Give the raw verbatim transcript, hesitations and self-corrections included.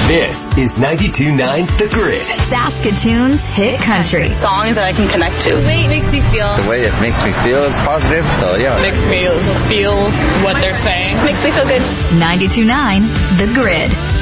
This is ninety-two point nine The Grid. Saskatoon's hit country. Songs that I can connect to. The way it makes you feel. The way it makes me feel is positive, so yeah. Makes me feel what they're saying. Makes me feel good. ninety-two point nine The Grid.